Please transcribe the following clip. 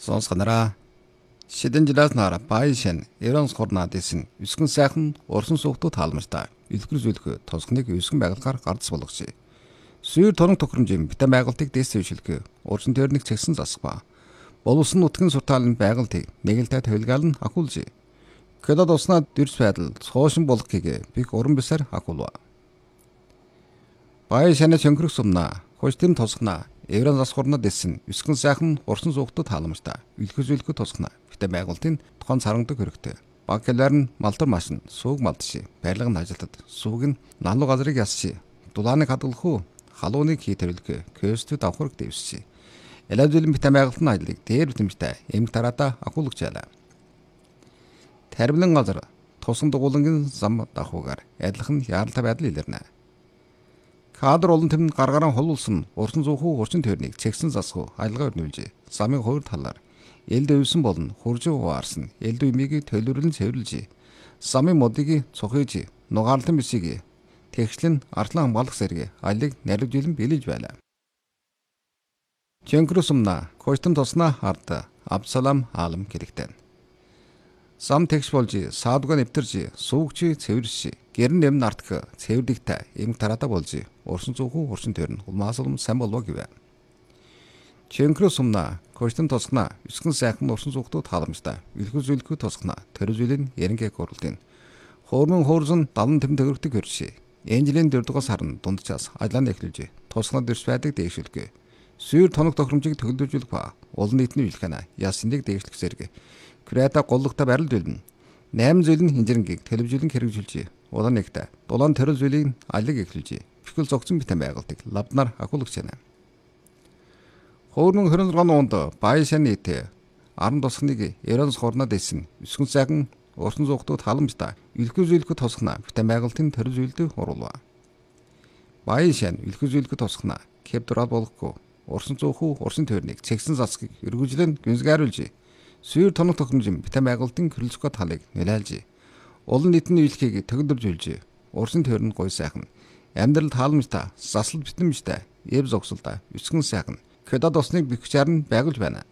Сонсгонараа шидэн жилээс нара баяшин Иранс хорнаа дэсэн өсгөн сайхан урсан суугтууд хаалмартай илгэр зүлхө тосгоныг өсгөн байгальгаар гардс болгосон. Сүйр торон тохиромжийн битэн байгальтыг дэс зөвшөлгөө урсан төрнийг чагсан засгва. Боловсон нутгийн суртаалын байгальтыг нэгэлтэй тавилгаал нь ахуулж. Кэдад уснаа дэрс байдал соошин болох гэгээ бих уран бисаар ахуулва. Баяшин чөнгөрөх сумнаа хойштим тосгонаа Эвран засхурна дэсэн өсгөн сайхан урсан суугтууд хаалмартай илхэзүүлэхэд тусгана. Битэн байгуултын тохон сарандаг хэрэгтэй. Баглаар нь малдар машин сууг малдши байрлага нь ажилтад сууг нь налуу газрыг ясши дулааныг хадгалах уу халууныг хийтэрвэлгэ кэстүүд авахраг дэвсши. Элэзүүлэн битэн байгуултын ажлыг дээр битэмжтэй эмг тараата ахуулагч байлаа. Тарвилан газар тусан дугуулангийн зам дахуугаар адилхан яаралтай байдал илэрнэ. Кадр олон тэм гаргараа холуулсан урсан зуухуу хурчин төрнийг чэгсэн засгуу аялгаа өрнүүлжээ. Замын хоёр талаар элд өвсөн болон хуржин хуваарсан элд үмийг төлөвлөн цэвэрлжээ. Замын модыг цухиж нугаарлан бисийг тэгшлэн артлан хамгаалах зэрэг аялыг наривжүүлэн бэлэж байлаа. Чөнкрөсумна коштон тоснаа хард Абсалам аалам гэрэгтэн. Зам тэгш болж саадуга нэвтэрж суугч цэвэрши гэрн нэм нартх цэвэрлэгтэй эмг тараата болж урсан зуухуу хурчин төрн улмаасалм сайн болов гэвэ. Чөнкрөс сумна коштон тосгона өсгөн сайхан урсан зуухтууд халамжтай илхүү зүлхүү тосгона төрөзүлийн ярингээг оруулын хоормон хоорзон далан тэм төгөрөгдөг хөрши энжлийн дөрдөгөөс харан дундчаас ажлаа эхлүүлж тосгонод дэрс байдаг дэвшүүлгэ сүйр тоног тохиромжийг төгөлдөжүүлэх ба олон нийтний илхэнэ ясндыг дэвшлэх зэрэг Крета голлогтой барилд үлдэн 8 зүйл нь хинжирэнгийг телевизүүлэн хэрэгжүүлжээ. Улаан нэгтэ дулаан төрөл зүйлийг алиг эхлүүлжээ. Бихгэл зогцсон битэн байгуултыг лавнаар ахуулагч байна. Хоормон 26 онд Баяшин нийт 10 тосгоныг Иранс хорноо дэсэн өсгөн сайхан урсан зуухтууд халамжтай илхүү зүйлхөд тосгоноо битэн байгуултын төрөл зүйлд оруулва. Баяшин илхүү зүйлхөд тосгоноо кэптрал болохгүй урсан зуухуу урсан төрнийг цэгсэн засгийг өргөжлөн гүнзгийруулжээ. Сүйр тоног тохиромжийн битэн байгуултын крылжко талыг нөлөөлж олон нийтний үйлчлэгийг төгөлдржүүлж урсан төрөнд гой сайхан амьдралд хаалмжтай засал битэмжтэй эв зогсолтой өсгөн сайхан кэдад усныг бэхжээр нь байгуулж байна.